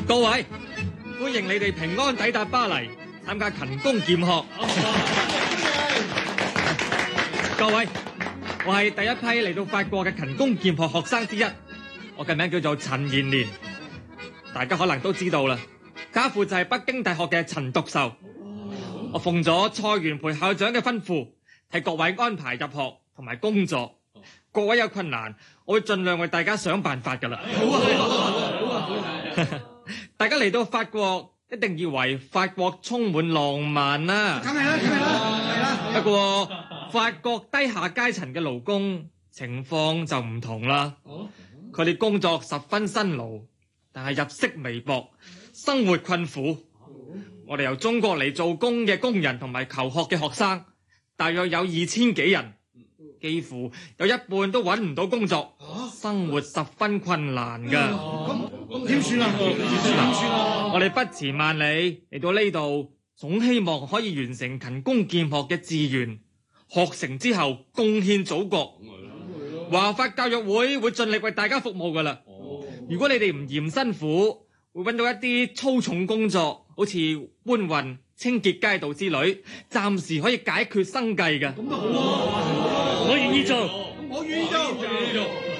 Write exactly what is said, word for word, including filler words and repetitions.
各位，歡迎你哋平安抵達巴黎，參加勤工儉學。各位，我係第一批嚟到法國嘅勤工儉學學生之一，我嘅名叫做陳延年。大家可能都知道啦，家父就係北京大學嘅陳獨秀。我奉咗蔡元培校長嘅吩咐，替各位安排入學同埋工作。各位有困難，我會盡量為大家想辦法㗎啦。好啊，好啊，好啊，好啊！大家嚟到法國，一定以為法國充滿浪漫啦。 梗係啦，梗係啦，係啦。 不過法國低下階層嘅勞工情況就唔同啦。佢哋工作十分辛勞，但係入息微薄，生活困苦。我哋由中國嚟做工嘅工人同埋求學嘅學生，大約有二千幾人。幾乎有一半都揾唔到工作，生活十分困難㗎。 咁咁點算啊？點算啊？ 我哋不辭萬里嚟到呢度，總希望可以完成勤工儉學嘅志願，學成之後貢獻祖國。華法教育會會盡力為大家服務㗎啦。如果你哋唔嫌辛苦，會揾到一啲粗重工作，好似搬運、清潔街道之類，暫時可以解決生計㗎。 咁都好啊！ 我願意做， 我願意做。